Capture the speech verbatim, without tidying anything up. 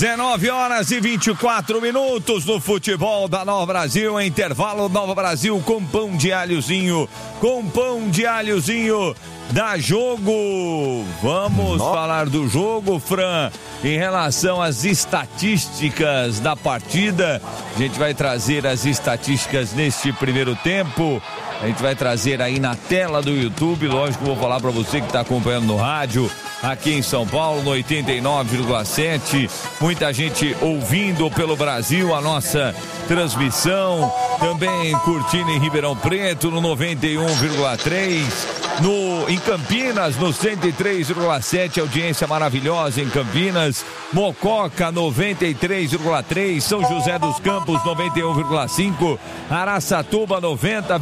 dezenove horas e vinte e quatro minutos no futebol da Nova Brasil, intervalo Nova Brasil com pão de alhozinho, com pão de alhozinho da Jogo. Vamos no... falar do jogo, Fran, em relação às estatísticas da partida. A gente vai trazer as estatísticas neste primeiro tempo. A gente vai trazer aí na tela do YouTube. Lógico, vou falar para você que está acompanhando no rádio aqui em São Paulo, no oitenta e nove vírgula sete. Muita gente ouvindo pelo Brasil a nossa transmissão. Também curtindo em Ribeirão Preto, no noventa e um vírgula três. No, em Campinas, no cento e três vírgula sete, audiência maravilhosa em Campinas. Mococa, noventa e três vírgula três. São José dos Campos, noventa e um vírgula cinco. Araçatuba, noventa